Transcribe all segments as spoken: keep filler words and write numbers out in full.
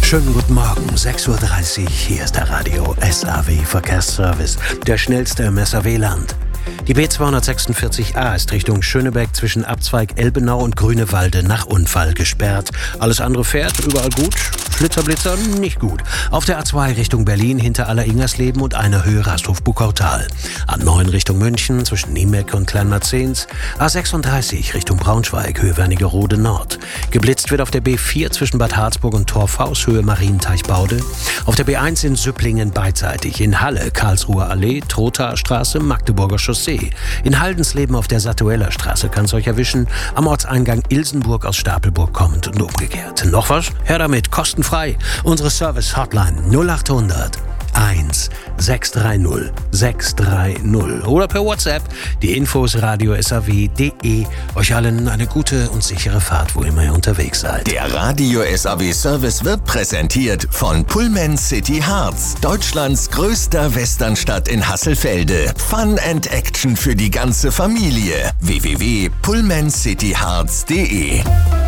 Schönen guten Morgen, sechs Uhr dreißig, hier ist der Radio S A W Verkehrsservice, der schnellste im S A W-Land. Die B zweihundertsechsundvierzig A ist Richtung Schönebeck zwischen Abzweig Elbenau und Grünewalde nach Unfall gesperrt. Alles andere fährt, überall gut, Flitzer-Blitzer nicht gut. Auf der A zwei Richtung Berlin hinter Aller-Ingersleben und einer Höhe Rasthof-Buckautal. A neun Richtung München zwischen Niemek und Kleinmarzens. A sechsunddreißig Richtung Braunschweig, Höhe Wernigerode Nord. Geblitzt wird auf der B vier zwischen Bad Harzburg und Torfhaus, Höhe Marienteich-Baude. Auf der B eins in Süpplingen beidseitig. In Halle, Karlsruher Allee, Trothaer Straße, Magdeburger Chaussee. In Haldensleben auf der Satueller Straße kann es euch erwischen. Am Ortseingang Ilsenburg aus Stapelburg kommend und umgekehrt. Noch was? Her damit, kostenfrei. Unsere Service-Hotline null acht hundert eins sechs drei null sechs drei null oder per WhatsApp die Infos radio s a w punkt de. Euch allen eine gute und sichere Fahrt, wo immer ihr unterwegs seid. Der Radio S A W Service wird präsentiert von Pullman City Harz, Deutschlands größter Westernstadt in Hasselfelde. Fun and Action für die ganze Familie. w w w punkt pullman city harz punkt de.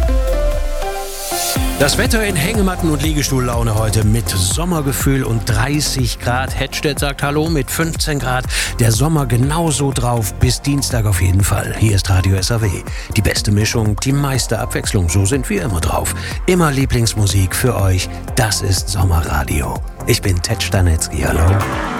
Das Wetter in Hängematten und Liegestuhllaune heute mit Sommergefühl und dreißig Grad. Hedstedt sagt Hallo mit fünfzehn Grad. Der Sommer genauso drauf bis Dienstag auf jeden Fall. Hier ist Radio S A W. Die beste Mischung, die meiste Abwechslung. So sind wir immer drauf. Immer Lieblingsmusik für euch. Das ist Sommerradio. Ich bin Ted Stanetzky. Hallo.